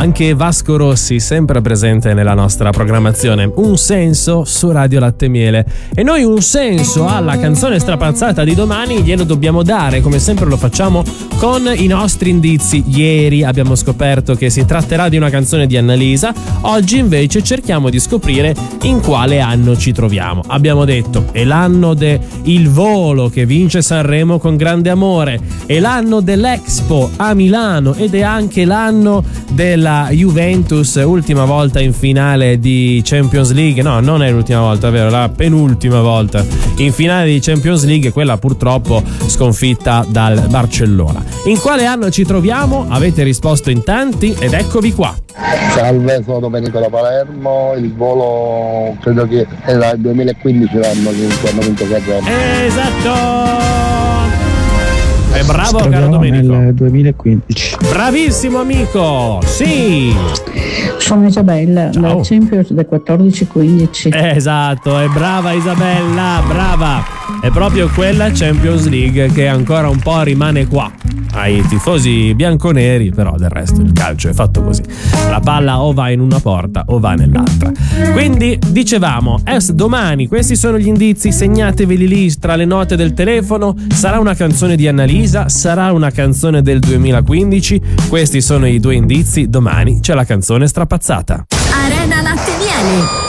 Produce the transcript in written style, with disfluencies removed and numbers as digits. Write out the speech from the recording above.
anche Vasco Rossi, sempre presente nella nostra programmazione. Un senso su Radio Latte e Miele. E noi un senso alla canzone strapazzata di domani glielo dobbiamo dare, come sempre lo facciamo con i nostri indizi. Ieri abbiamo scoperto che si tratterà di una canzone di Annalisa, oggi invece cerchiamo di scoprire in quale anno ci troviamo. Abbiamo detto è l'anno del Volo che vince Sanremo con grande amore, è l'anno dell'Expo a Milano ed è anche l'anno della Juventus, ultima volta in finale di Champions League. No, non è l'ultima volta, è vero, la penultima volta in finale di Champions League, quella purtroppo sconfitta dal Barcellona. In quale anno ci troviamo? Avete risposto in tanti ed eccovi qua. Salve, sono Domenico da Palermo. Il Volo credo che era il 2015 l'anno che hanno vinto Sanremo. Esatto! E bravo caro Domenico. Nel 2015. Bravissimo amico, sì! Sono Isabella, da Champions del 14-15. Esatto, è brava Isabella, brava! È proprio quella Champions League che ancora un po' rimane qua ai tifosi bianconeri, però del resto il calcio è fatto così. La palla o va in una porta o va nell'altra. Quindi dicevamo, domani questi sono gli indizi, segnateveli lì tra le note del telefono. Sarà una canzone di Annalisa, sarà una canzone del 2015. Questi sono i due indizi, domani c'è la canzone strapazzata. Arena Latte e Miele.